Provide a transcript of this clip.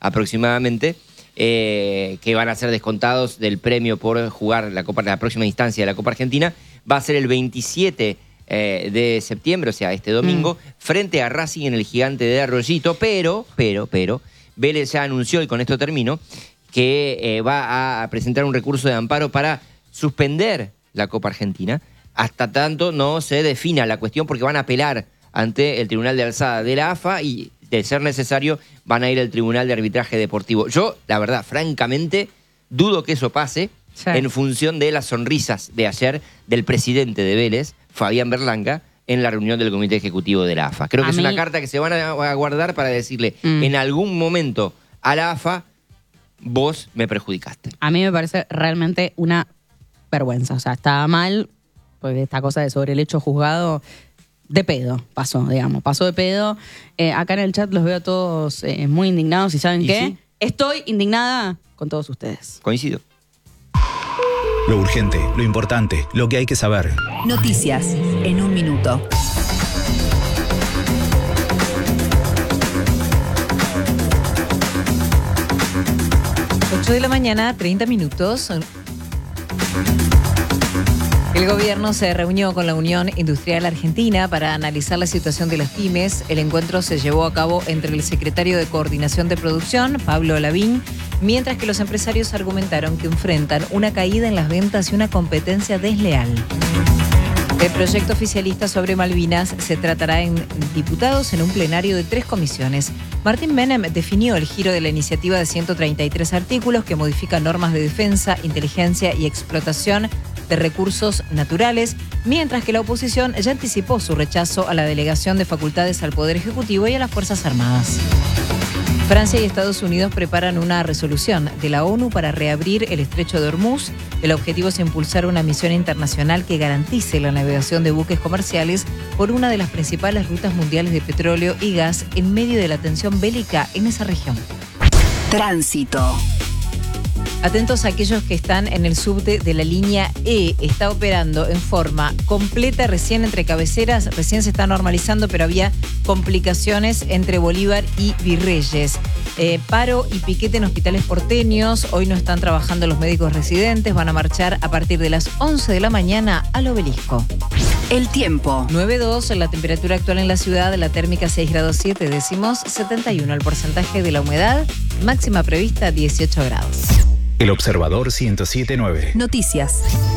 aproximadamente, que van a ser descontados del premio por jugar la próxima instancia de la Copa Argentina. Va a ser el 27 de septiembre, o sea, este domingo, frente a Racing en el Gigante de Arroyito, pero, Vélez ya anunció, y con esto termino, que va a presentar un recurso de amparo para suspender la Copa Argentina, hasta tanto no se defina la cuestión, porque van a apelar ante el Tribunal de Alzada de la AFA y, de ser necesario, van a ir al Tribunal de Arbitraje Deportivo. Yo, la verdad, francamente, dudo que eso pase en función de las sonrisas de ayer del presidente de Vélez, Fabián Berlanga, en la reunión del Comité Ejecutivo de la AFA. Creo que es una carta que se van a guardar para decirle en algún momento a la AFA, vos me perjudicaste. A mí me parece realmente una vergüenza. O sea, estaba mal, porque esta cosa de sobre el hecho juzgado... De pedo pasó, digamos, pasó de pedo. Acá en el chat los veo a todos muy indignados y ¿saben qué? Sí. Estoy indignada con todos ustedes. Coincido. Lo urgente, lo importante, lo que hay que saber. Noticias en un minuto. Ocho de la mañana, 30 minutos. El gobierno se reunió con la Unión Industrial Argentina para analizar la situación de las pymes. El encuentro se llevó a cabo entre el secretario de Coordinación de Producción, Pablo Lavín, mientras que los empresarios argumentaron que enfrentan una caída en las ventas y una competencia desleal. El proyecto oficialista sobre Malvinas se tratará en diputados en un plenario de 3 comisiones. Martín Menem definió el giro de la iniciativa de 133 artículos que modifican normas de defensa, inteligencia y explotación de recursos naturales, mientras que la oposición ya anticipó su rechazo a la delegación de facultades al Poder Ejecutivo y a las Fuerzas Armadas. Francia y Estados Unidos preparan una resolución de la ONU para reabrir el estrecho de Hormuz. El objetivo es impulsar una misión internacional que garantice la navegación de buques comerciales por una de las principales rutas mundiales de petróleo y gas en medio de la tensión bélica en esa región. Tránsito. Atentos a aquellos que están en el subte de la línea E. Está operando en forma completa recién entre cabeceras. Recién se está normalizando, pero había complicaciones entre Bolívar y Virreyes. Paro y piquete en hospitales porteños. Hoy no están trabajando los médicos residentes. Van a marchar a partir de las 11 de la mañana al Obelisco. El tiempo. 9.2, la temperatura actual en la ciudad, la térmica 6 grados 7 décimos, 71 el porcentaje de la humedad, máxima prevista 18 grados. El Observador 107.9. Noticias.